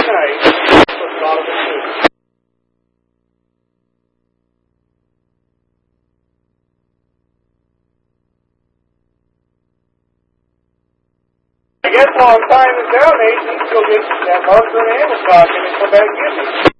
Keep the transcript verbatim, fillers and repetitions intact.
night, was thought of it too. I guess while I'm tying this down, Nate, you can go get that Martha and Amazon and come back and get me.